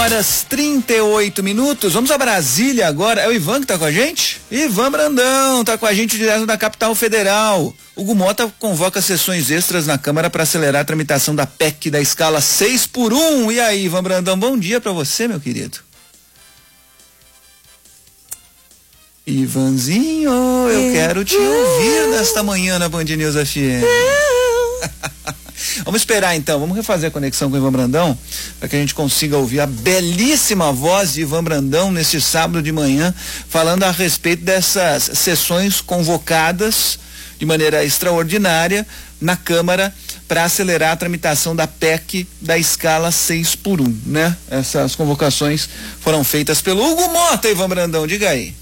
Horas 38 minutos, vamos a Brasília agora. É o Ivan que tá com a gente? Ivan Brandão tá com a gente direto da capital federal. Hugo Mota convoca sessões extras na Câmara para acelerar a tramitação da PEC da escala 6x1. E aí, Ivan Brandão, bom dia pra você, meu querido. Ivanzinho, eu quero te ouvir nesta manhã na Band News FM. Vamos esperar então, vamos refazer a conexão com o Ivan Brandão para que a gente consiga ouvir a belíssima voz de Ivan Brandão neste sábado de manhã, falando a respeito dessas sessões convocadas de maneira extraordinária na Câmara para acelerar a tramitação da PEC da escala 6x1, né? Essas convocações foram feitas pelo Hugo Mota, Ivan Brandão, diga aí.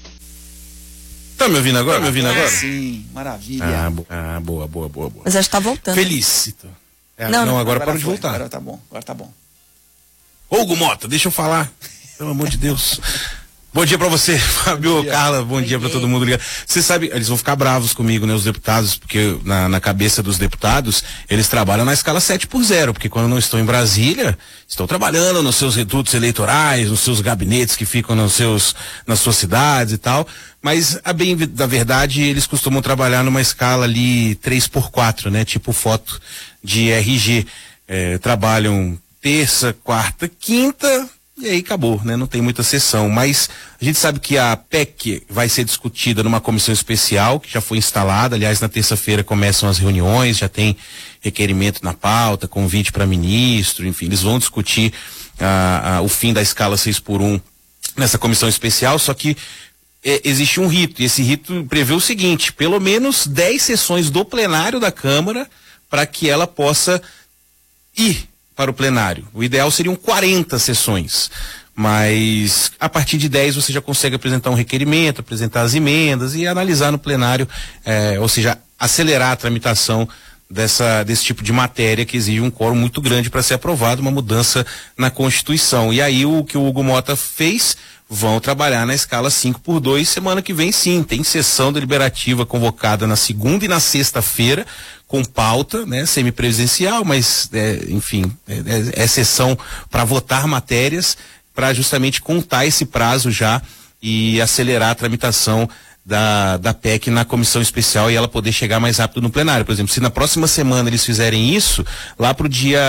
Tá me ouvindo agora? Sim, maravilha. Boa. Mas já está voltando. Felicito. Agora parou de voltar. Agora tá bom. Hugo Mota, deixa eu falar. Pelo amor de Deus. Bom dia pra você, Fábio, Carla, bom dia pra todo mundo. Você sabe, eles vão ficar bravos comigo, né, os deputados, porque na cabeça dos deputados, eles trabalham na escala 7x0, porque quando não estão em Brasília, estão trabalhando nos seus redutos eleitorais, nos seus gabinetes que ficam nas suas cidades e tal, mas, a bem da verdade, eles costumam trabalhar numa escala ali 3x4, né, tipo foto de RG, trabalham terça, quarta, quinta, e aí acabou, né? Não tem muita sessão, mas a gente sabe que a PEC vai ser discutida numa comissão especial que já foi instalada. Aliás, na terça-feira começam as reuniões, já tem requerimento na pauta, convite para ministro, enfim, eles vão discutir o fim da escala 6x1 nessa comissão especial, só que existe um rito, e esse rito prevê o seguinte: pelo menos 10 sessões do plenário da Câmara para que ela possa ir para o plenário. O ideal seriam 40 sessões, mas a partir de 10 você já consegue apresentar um requerimento, apresentar as emendas e analisar no plenário, ou seja, acelerar a tramitação desse tipo de matéria que exige um quórum muito grande para ser aprovado, uma mudança na Constituição. E aí o que o Hugo Mota fez, vão trabalhar na escala 5x2 semana que vem, sim. Tem sessão deliberativa convocada na segunda e na sexta-feira, com pauta, né, semipresencial, mas, enfim, é sessão para votar matérias, para justamente contar esse prazo já e acelerar a tramitação da PEC na comissão especial e ela poder chegar mais rápido no plenário. Por exemplo, se na próxima semana eles fizerem isso, lá pro dia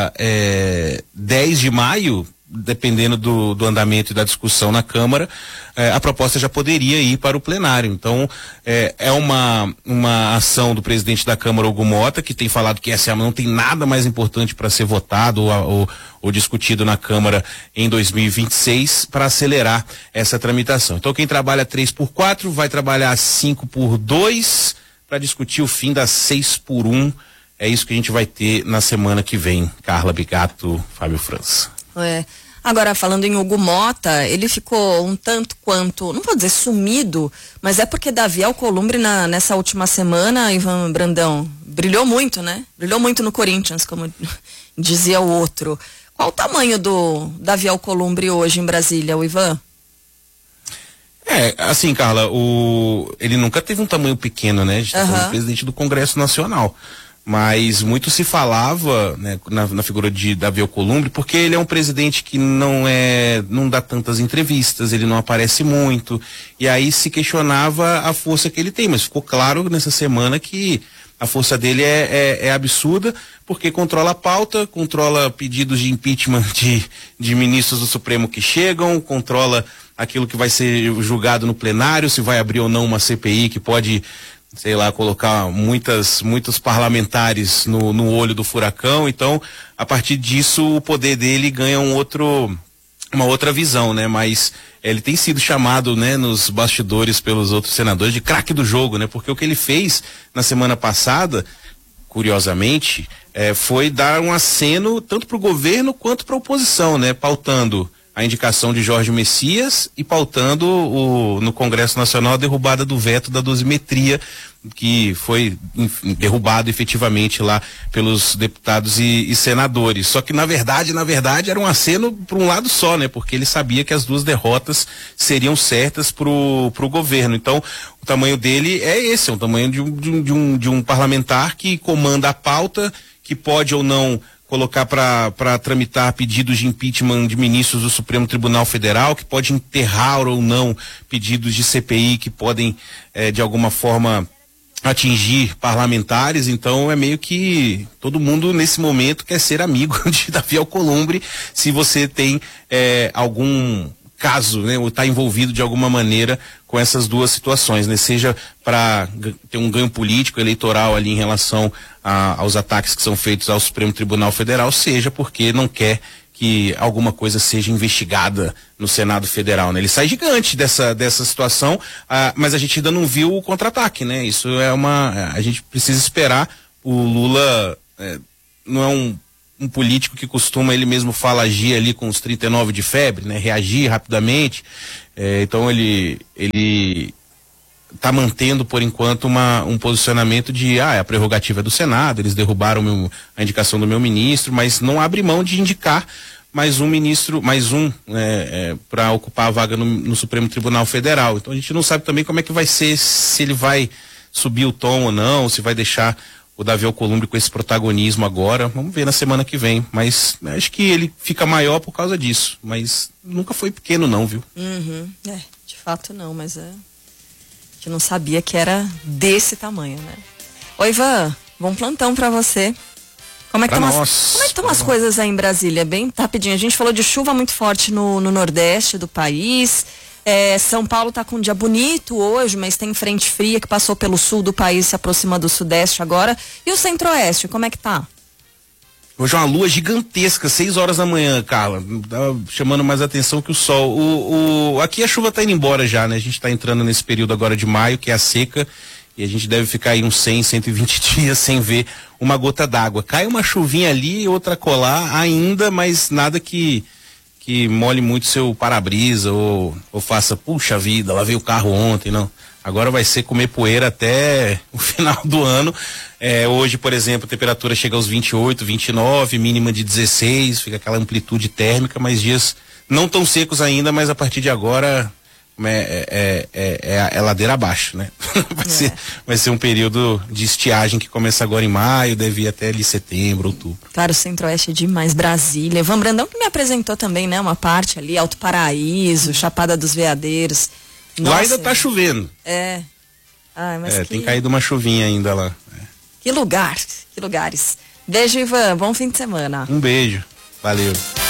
10 de maio, dependendo do andamento e da discussão na Câmara, a proposta já poderia ir para o plenário. Então, é uma ação do presidente da Câmara, Hugo Mota, que tem falado que essa não tem nada mais importante para ser votado ou discutido na Câmara em 2026 para acelerar essa tramitação. Então, quem trabalha 3x4 vai trabalhar 5x2 para discutir o fim da 6x1. É isso que a gente vai ter na semana que vem. Carla Bigato, Fábio França. Agora, falando em Hugo Mota, ele ficou um tanto quanto, não vou dizer sumido, mas é porque Davi Alcolumbre nessa última semana, Ivan Brandão, brilhou muito, né? Brilhou muito no Corinthians, como dizia o outro. Qual o tamanho do Davi Alcolumbre hoje em Brasília, o Ivan? Assim, Carla, ele nunca teve um tamanho pequeno, né? A gente tá falando do presidente do Congresso Nacional. Mas muito se falava, né, na figura de Davi Alcolumbre, porque ele é um presidente que não dá tantas entrevistas, ele não aparece muito, e aí se questionava a força que ele tem, mas ficou claro nessa semana que a força dele é absurda, porque controla a pauta, controla pedidos de impeachment de ministros do Supremo que chegam, controla aquilo que vai ser julgado no plenário, se vai abrir ou não uma CPI que pode, sei lá, colocar muitos parlamentares no olho do furacão. Então, a partir disso, o poder dele ganha uma outra visão, né? Mas ele tem sido chamado, né, nos bastidores pelos outros senadores de craque do jogo, né? Porque o que ele fez na semana passada, curiosamente, foi dar um aceno tanto para o governo quanto para a oposição, né? Pautando a indicação de Jorge Messias e pautando no Congresso Nacional a derrubada do veto da dosimetria, que foi derrubado efetivamente lá pelos deputados e senadores. Só que na verdade era um aceno para um lado só, né? Porque ele sabia que as duas derrotas seriam certas pro governo. Então, o tamanho dele é o tamanho de um parlamentar que comanda a pauta, que pode ou não colocar para tramitar pedidos de impeachment de ministros do Supremo Tribunal Federal, que pode enterrar ou não pedidos de CPI que podem, de alguma forma, atingir parlamentares. Então é meio que todo mundo nesse momento quer ser amigo de Davi Alcolumbre, se você tem algum caso, né, ou está envolvido de alguma maneira com essas duas situações, né, seja para ter um ganho político, eleitoral ali em relação aos ataques que são feitos ao Supremo Tribunal Federal, seja porque não quer que alguma coisa seja investigada no Senado Federal, né? Ele sai gigante dessa situação, mas a gente ainda não viu o contra-ataque, né? Isso a gente precisa esperar. O Lula não é um político que costuma, ele mesmo fala, agir ali com os 39 de febre, né? Reagir rapidamente. Então ele está mantendo por enquanto um posicionamento de a prerrogativa é do Senado, eles derrubaram a indicação do meu ministro, mas não abre mão de indicar mais um ministro, para ocupar a vaga no Supremo Tribunal Federal. Então a gente não sabe também como é que vai ser, se ele vai subir o tom ou não, se vai deixar o Davi Alcolumbre com esse protagonismo agora. Vamos ver na semana que vem, mas acho que ele fica maior por causa disso, mas nunca foi pequeno não, viu? De fato não, mas a gente não sabia que era desse tamanho, né? Oi, Ivan, bom plantão pra você. Como é que estão as coisas aí em Brasília? Bem rapidinho, a gente falou de chuva muito forte no nordeste do país. São Paulo tá com um dia bonito hoje, mas tem frente fria que passou pelo sul do país, se aproxima do sudeste agora. E o centro-oeste, como é que tá? Hoje é uma lua gigantesca, 6 horas da manhã, Carla. Tá chamando mais atenção que o sol. Aqui a chuva tá indo embora já, né? A gente tá entrando nesse período agora de maio, que é a seca, e a gente deve ficar aí uns 100, 120 dias sem ver uma gota d'água. Cai uma chuvinha ali, outra colar ainda, mas nada que molhe muito seu para-brisa ou faça, puxa vida, lavei o carro ontem, não. Agora vai ser comer poeira até o final do ano. Hoje, por exemplo, a temperatura chega aos 28, 29, mínima de 16, fica aquela amplitude térmica, mas dias não tão secos ainda, mas a partir de agora é ladeira abaixo, né? Vai ser um período de estiagem que começa agora em maio, deve ir até ali setembro, outubro. Claro, o centro-oeste é demais, Brasília. Ivan Brandão que me apresentou também, né? Uma parte ali, Alto Paraíso, Chapada dos Veadeiros. Nossa, lá ainda tá chovendo. Tem caído uma chuvinha ainda lá. Que lugares. Beijo, Ivan, bom fim de semana. Um beijo, valeu.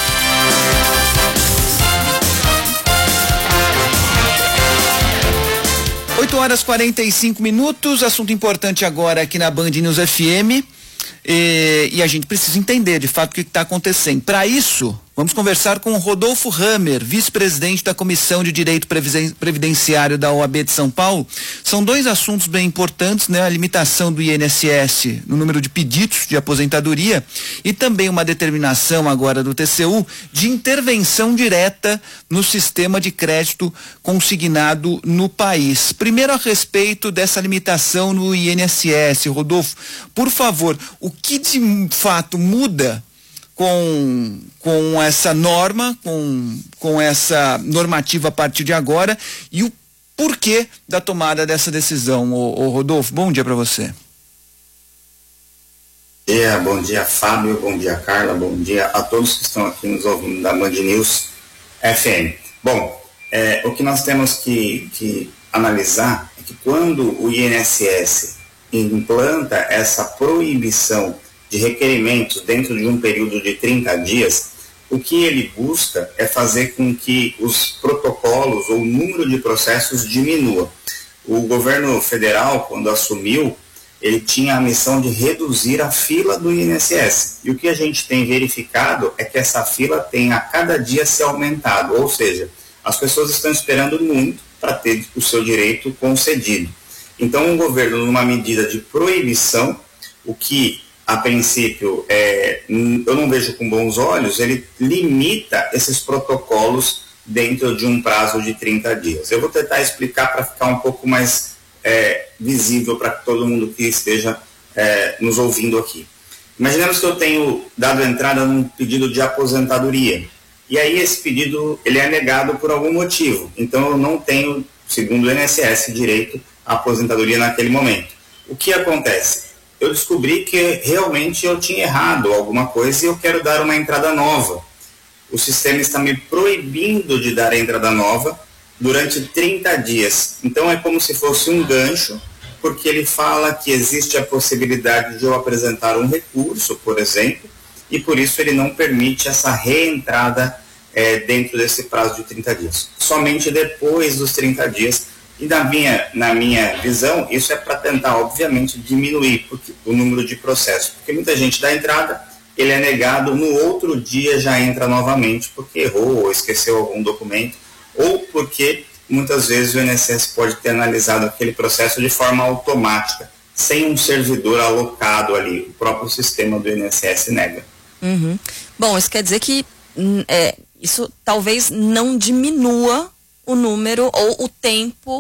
8 horas 45 minutos, assunto importante agora aqui na Band News FM, e a gente precisa entender de fato o que está acontecendo. Para isso, vamos conversar com o Rodolfo Hammer, vice-presidente da Comissão de Direito Previdenciário da OAB de São Paulo. São dois assuntos bem importantes, né? A limitação do INSS no número de pedidos de aposentadoria e também uma determinação agora do TCU de intervenção direta no sistema de crédito consignado no país. Primeiro, a respeito dessa limitação no INSS, Rodolfo, por favor, o que de fato muda com essa norma, com essa normativa a partir de agora, e o porquê da tomada dessa decisão? Ô Rodolfo, bom dia para você. Bom dia Fábio, bom dia Carla, bom dia a todos que estão aqui nos ouvindo da Band News FM. Bom, o que nós temos que analisar é que quando o INSS implanta essa proibição de requerimentos dentro de um período de 30 dias, o que ele busca é fazer com que os protocolos ou o número de processos diminua. O governo federal, quando assumiu, ele tinha a missão de reduzir a fila do INSS. E o que a gente tem verificado é que essa fila tem a cada dia se aumentado, ou seja, as pessoas estão esperando muito para ter o seu direito concedido. Então, o governo, numa medida de proibição, o que a princípio, eu não vejo com bons olhos, ele limita esses protocolos dentro de um prazo de 30 dias. Eu vou tentar explicar para ficar um pouco mais visível para todo mundo que esteja nos ouvindo aqui. Imaginemos que eu tenho dado entrada num pedido de aposentadoria, e aí esse pedido ele é negado por algum motivo, então eu não tenho, segundo o INSS, direito à aposentadoria naquele momento. O que acontece? eu descobri que realmente eu tinha errado alguma coisa e eu quero dar uma entrada nova. O sistema está me proibindo de dar a entrada nova durante 30 dias. Então é como se fosse um gancho, porque ele fala que existe a possibilidade de eu apresentar um recurso, por exemplo, e por isso ele não permite essa reentrada dentro desse prazo de 30 dias. Somente depois dos 30 dias. E na minha visão, isso é para tentar, obviamente, diminuir o número de processos. Porque muita gente dá entrada, ele é negado, no outro dia já entra novamente porque errou ou esqueceu algum documento, ou porque muitas vezes o INSS pode ter analisado aquele processo de forma automática, sem um servidor alocado ali. O próprio sistema do INSS nega. Uhum. Bom, isso quer dizer que isso talvez não diminua o número ou o tempo